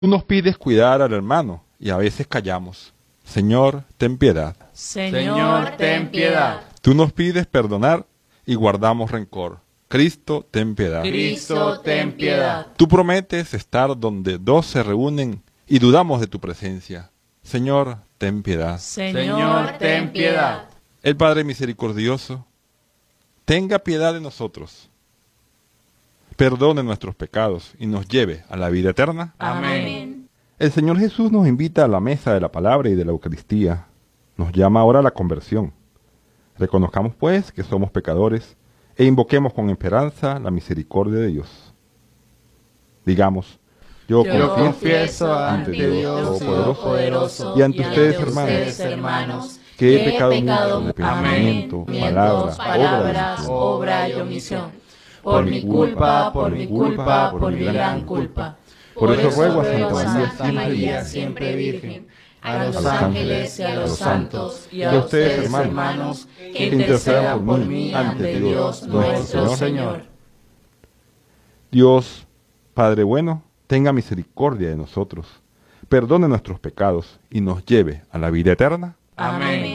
Tú nos pides cuidar al hermano y a veces callamos. Señor, ten piedad. Señor, ten piedad. Tú nos pides perdonar y guardamos rencor. Cristo, ten piedad. Cristo, ten piedad. Tú prometes estar donde dos se reúnen y dudamos de tu presencia. Señor, ten piedad. Señor, ten piedad. El Padre misericordioso, tenga piedad de nosotros, perdone nuestros pecados y nos lleve a la vida eterna. Amén. El Señor Jesús nos invita a la mesa de la palabra y de la Eucaristía. Nos llama ahora a la conversión. Reconozcamos, pues, que somos pecadores e invoquemos con esperanza la misericordia de Dios. Digamos, yo confieso ante Dios Todopoderoso y ante ustedes, hermanos, que he pecado mucho de pensamiento, palabras, obra y omisión. Por mi culpa, por mi gran culpa. Por eso ruego a Santa María, siempre Virgen, a los ángeles y a los santos, y a ustedes, hermanos, que intercedan por mí ante Dios nuestro Señor. Dios, Padre bueno, tenga misericordia de nosotros, perdone nuestros pecados y nos lleve a la vida eterna. Amén.